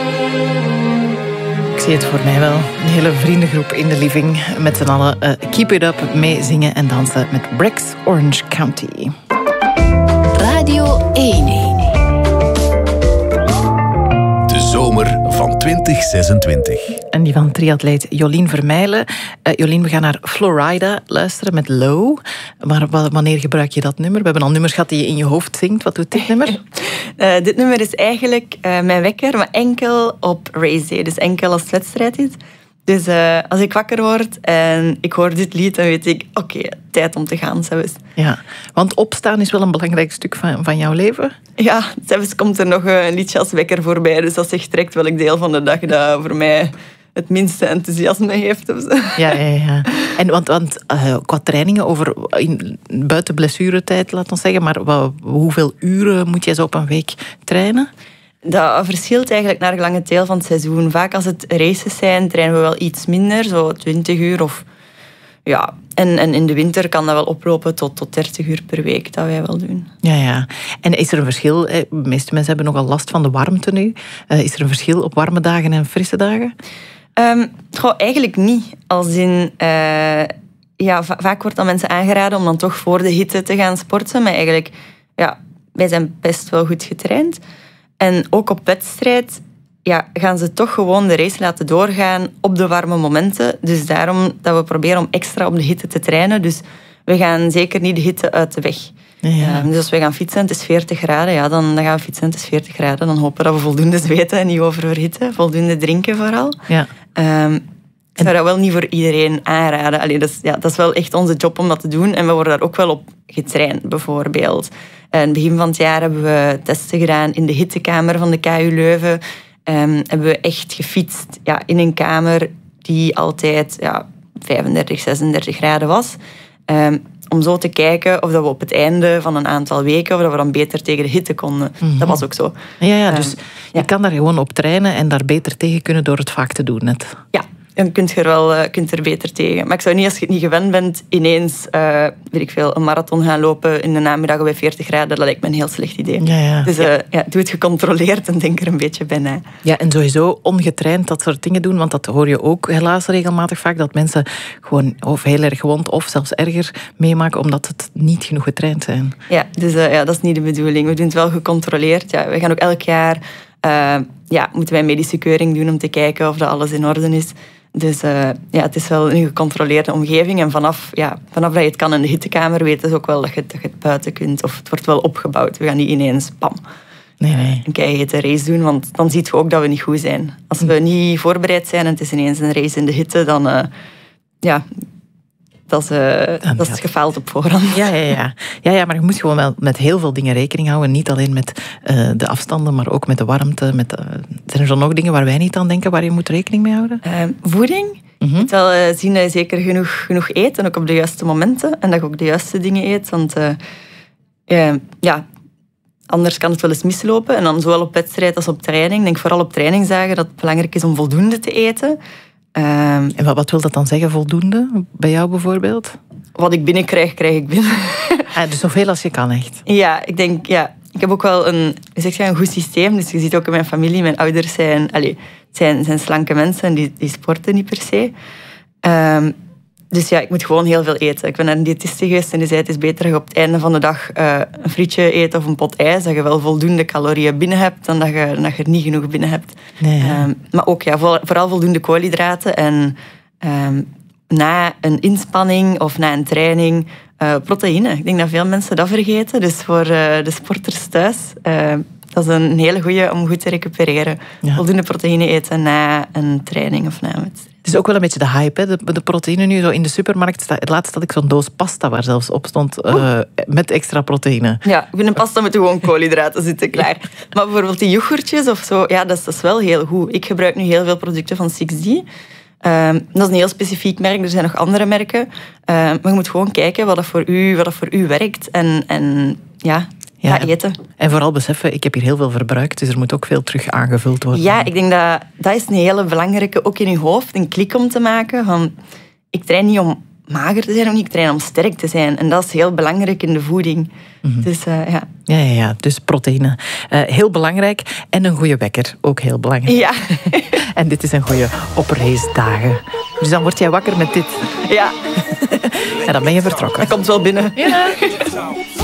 Ik zie het voor mij wel. Een hele vriendengroep in de living. Met z'n allen keep it up, meezingen en dansen met Brex Orange County. Radio 1. De zomer van 2026. En die van triatleet Jolien Vermeijlen. Jolien, we gaan naar Florida luisteren met Low. Maar wanneer gebruik je dat nummer? We hebben al nummers gehad die je in je hoofd zingt. Wat doet dit nummer? Dit nummer is eigenlijk mijn wekker, maar enkel op race day. Dus enkel als het wedstrijd is. Dus als ik wakker word en ik hoor dit lied, dan weet ik, oké, tijd om te gaan, zelfs. Ja, want opstaan is wel een belangrijk stuk van jouw leven. Ja, zelfs komt er nog een liedje als wekker voorbij. Dus dat zegt direct welk deel van de dag dat voor mij het minste enthousiasme heeft. Of zo. Ja. En want qua trainingen, buiten blessuretijd, laat ons zeggen, maar hoeveel uren moet jij zo op een week trainen? Dat verschilt eigenlijk naar gelang het deel van het seizoen. Vaak als het races zijn, trainen we wel iets minder, zo 20 uur of... Ja, en in de winter kan dat wel oplopen tot 30 uur per week, dat wij wel doen. Ja. En is er een verschil? De meeste mensen hebben nogal last van de warmte nu. Is er een verschil op warme dagen en frisse dagen? Eigenlijk niet. Als in... vaak wordt dan mensen aangeraden om dan toch voor de hitte te gaan sporten. Maar eigenlijk, ja, wij zijn best wel goed getraind. En ook op wedstrijd gaan ze toch gewoon de race laten doorgaan op de warme momenten. Dus daarom dat we proberen om extra op de hitte te trainen. Dus we gaan zeker niet de hitte uit de weg. Ja. Dus als we gaan fietsen en het is 40 graden, dan gaan we fietsen en het is 40 graden. Dan hopen we dat we voldoende zweten en niet oververhitten. Voldoende drinken vooral. Ja. Ik zou dat wel niet voor iedereen aanraden. Allee, dat is wel echt onze job om dat te doen. En we worden daar ook wel op getraind, bijvoorbeeld. In het begin van het jaar hebben we testen gedaan in de hittekamer van de KU Leuven. Hebben we echt gefietst in een kamer die altijd 35, 36 graden was. Om zo te kijken of dat we op het einde van een aantal weken of dat we dan beter tegen de hitte konden. Mm-hmm. Dat was ook zo. Ja, dus je kan daar gewoon op trainen en daar beter tegen kunnen door het vaak te doen net. Ja. En kunt er beter tegen. Maar ik zou niet, als je het niet gewend bent, ineens een marathon gaan lopen in de namiddag bij 40 graden. Dat lijkt me een heel slecht idee. Ja. Dus doe het gecontroleerd en denk er een beetje bij na. Ja, en sowieso ongetraind dat soort dingen doen. Want dat hoor je ook helaas regelmatig vaak. Dat mensen gewoon of heel erg gewond of zelfs erger meemaken omdat het niet genoeg getraind zijn. Ja, dus dat is niet de bedoeling. We doen het wel gecontroleerd. Ja, we gaan ook elk jaar moeten wij medische keuring doen om te kijken of dat alles in orde is. Dus het is wel een gecontroleerde omgeving. En vanaf dat je het kan in de hittekamer, weten ze ook wel dat je het buiten kunt. Of het wordt wel opgebouwd. We gaan niet ineens, pam, een keihete race doen. Want dan ziet je ook dat we niet goed zijn. Als we niet voorbereid zijn en het is ineens een race in de hitte, dan... Dat is gefaald op voorhand. Ja, maar je moet gewoon wel met heel veel dingen rekening houden. Niet alleen met de afstanden, maar ook met de warmte. Zijn er zo nog dingen waar wij niet aan denken, waar je moet rekening mee houden? Voeding. Je moet wel zien dat je zeker genoeg eet. En ook op de juiste momenten. En dat je ook de juiste dingen eet. Want anders kan het wel eens mislopen. En dan zowel op wedstrijd als op training. Ik denk vooral op trainingsdagen dat het belangrijk is om voldoende te eten. En wat wil dat dan zeggen, voldoende? Bij jou bijvoorbeeld? Wat ik binnenkrijg, krijg ik binnen. Dus zoveel als je kan, echt? Ja, ik denk, ik heb ook wel een goed systeem. Dus je ziet ook in mijn familie, mijn ouders zijn slanke mensen en die sporten niet per se. Dus ik moet gewoon heel veel eten. Ik ben naar een diëtiste geweest en die zei het is beter dat je op het einde van de dag een frietje eet of een pot ijs, dat je wel voldoende calorieën binnen hebt dan dat je er niet genoeg binnen hebt. Nee. Maar ook vooral voldoende koolhydraten en na een inspanning of na een training proteïne. Ik denk dat veel mensen dat vergeten. Dus voor de sporters thuis, dat is een hele goeie om goed te recupereren. Ja. Voldoende proteïne eten na een training of na een wedstrijd. Het is ook wel een beetje de hype, hè? De proteïne nu zo in de supermarkt. Het laatst had ik zo'n doos pasta waar zelfs op stond met extra proteïne. Ja, binnen pasta moeten gewoon koolhydraten zitten, klaar. Maar bijvoorbeeld die yoghurtjes of zo, dat is wel heel goed. Ik gebruik nu heel veel producten van 6D. Dat is een heel specifiek merk, er zijn nog andere merken. Maar je moet gewoon kijken wat voor u werkt. En eten. En vooral beseffen, ik heb hier heel veel verbruikt, dus er moet ook veel terug aangevuld worden. Ja, ik denk dat is een hele belangrijke, ook in je hoofd, een klik om te maken van, ik train niet om mager te zijn of niet. Ik train om sterk te zijn. En dat is heel belangrijk in de voeding. Dus Ja, dus proteïne. Heel belangrijk. En een goede wekker. Ook heel belangrijk. Ja. En dit is een goede op racedagen. Dus dan word jij wakker met dit. Ja. En dan ben je vertrokken. Dat komt wel binnen. Ja.